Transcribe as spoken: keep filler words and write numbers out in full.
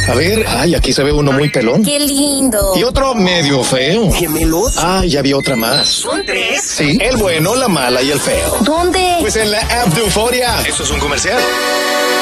A ver, ay, aquí se ve uno muy pelón. ¡Qué lindo! Y otro medio feo. ¿Gemelos? Ah, ya vi otra más. ¿Son tres? Sí, el bueno, la mala y el feo. ¿Dónde? Pues en la app de Euforia. ¿Eso es un comercial?